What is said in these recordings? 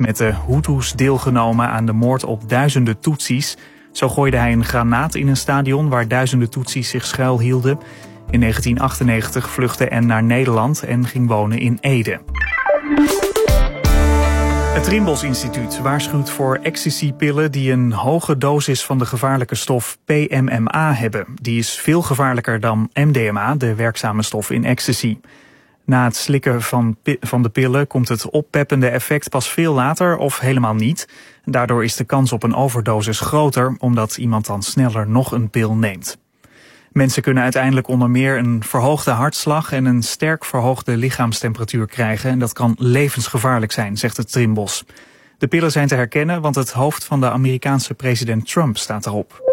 met de Hutus deelgenomen aan de moord op duizenden Tutsis. Zo gooide hij een granaat in een stadion waar duizenden Tutsis zich schuilhielden. In 1998 vluchtte N naar Nederland en ging wonen in Ede. Het Trimbos Instituut waarschuwt voor ecstasy-pillen die een hoge dosis van de gevaarlijke stof PMMA hebben. Die is veel gevaarlijker dan MDMA, de werkzame stof in ecstasy. Na het slikken van de pillen komt het oppeppende effect pas veel later of helemaal niet. Daardoor is de kans op een overdosis groter, omdat iemand dan sneller nog een pil neemt. Mensen kunnen uiteindelijk onder meer een verhoogde hartslag en een sterk verhoogde lichaamstemperatuur krijgen. En dat kan levensgevaarlijk zijn, zegt het Trimbos. De pillen zijn te herkennen, want het hoofd van de Amerikaanse president Trump staat erop.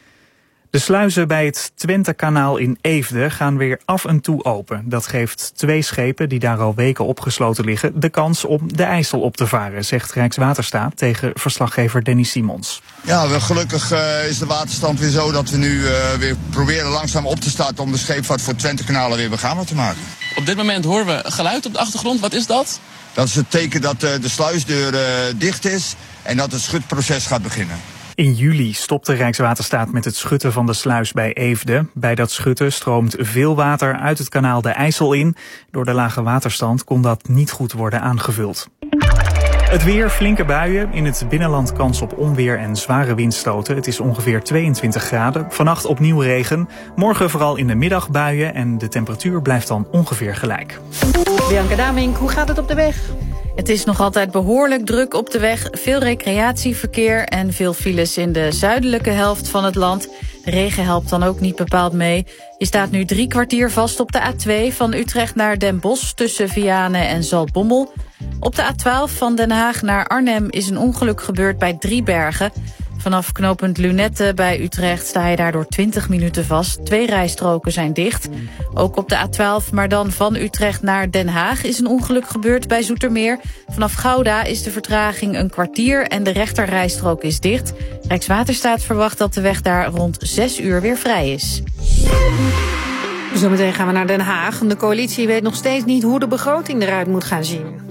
De sluizen bij het Twentekanaal in Eefde gaan weer af en toe open. Dat geeft 2 schepen die daar al weken opgesloten liggen de kans om de IJssel op te varen, zegt Rijkswaterstaat tegen verslaggever Danny Simons. Ja, gelukkig is de waterstand weer zo dat we nu weer proberen langzaam op te starten om de scheepvaart voor Twentekanalen weer begaanbaar te maken. Op dit moment horen we geluid op de achtergrond. Wat is dat? Dat is het teken dat de sluisdeur dicht is en dat het schutproces gaat beginnen. In juli stopte Rijkswaterstaat met het schutten van de sluis bij Eefde. Bij dat schutten stroomt veel water uit het kanaal de IJssel in. Door de lage waterstand kon dat niet goed worden aangevuld. Het weer, flinke buien. In het binnenland kans op onweer en zware windstoten. Het is ongeveer 22 graden. Vannacht opnieuw regen. Morgen vooral in de middag buien en de temperatuur blijft dan ongeveer gelijk. Bianca Damink, hoe gaat het op de weg? Het is nog altijd behoorlijk druk op de weg. Veel recreatieverkeer en veel files in de zuidelijke helft van het land. De regen helpt dan ook niet bepaald mee. Je staat nu 3 kwartier vast op de A2 van Utrecht naar Den Bosch tussen Vianen en Zaltbommel. Op de A12 van Den Haag naar Arnhem is een ongeluk gebeurd bij Driebergen. Vanaf knooppunt Lunette bij Utrecht sta je daardoor 20 minuten vast. 2 rijstroken zijn dicht. Ook op de A12, maar dan van Utrecht naar Den Haag is een ongeluk gebeurd bij Zoetermeer. Vanaf Gouda is de vertraging een kwartier en de rechterrijstrook is dicht. Rijkswaterstaat verwacht dat de weg daar rond 6 uur weer vrij is. Zometeen gaan we naar Den Haag. De coalitie weet nog steeds niet hoe de begroting eruit moet gaan zien.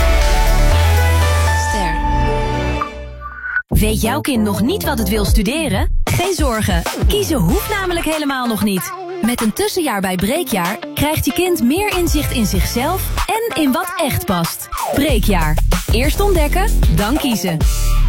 Weet jouw kind nog niet wat het wil studeren? Geen zorgen, kiezen hoeft namelijk helemaal nog niet. Met een tussenjaar bij Breekjaar krijgt je kind meer inzicht in zichzelf en in wat echt past. Breekjaar. Eerst ontdekken, dan kiezen.